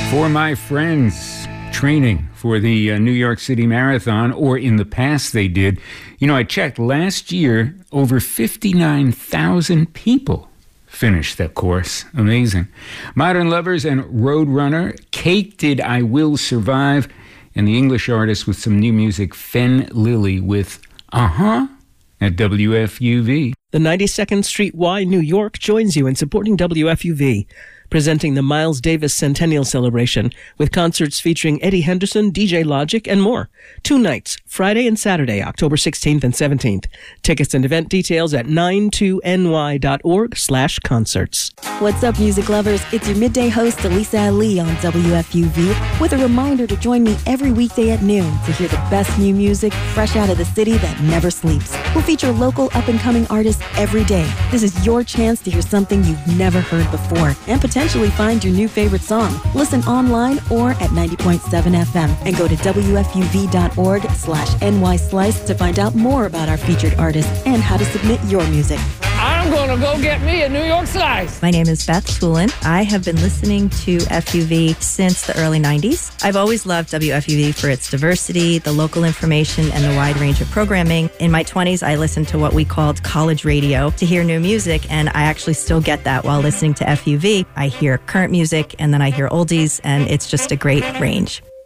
For my friends training for the New York City Marathon, or in the past they did, I checked last year, over 59,000 people finished that course. Amazing. Modern Lovers and Roadrunner, Cake Did I Will Survive, and the English artist with some new music, Fen Lily with at WFUV. The 92nd Street Y, New York joins you in supporting WFUV, presenting the Miles Davis Centennial Celebration with concerts featuring Eddie Henderson, DJ Logic, and more. 2 nights, Friday and Saturday, October 16th and 17th. Tickets and event details at 92ny.org/concerts. What's up, music lovers? It's your midday host, Elisa Ali, on WFUV, with a reminder to join me every weekday at noon to hear the best new music fresh out of the city that never sleeps. We'll feature local up-and-coming artists every day. This is your chance to hear something you've never heard before and potentially find your new favorite song. Listen online or at 90.7 FM and go to WFUV.org/NYSlice to find out more about our featured artists and how to submit your music. I'm going to go get me a New York slice. My name is Beth Toulin. I have been listening to FUV since the early 90s. I've always loved WFUV for its diversity, the local information, and the wide range of programming. In my 20s, I listened to what we called college radio to hear new music, and I actually still get that while listening to FUV. I hear current music, and then I hear oldies, and it's just a great range.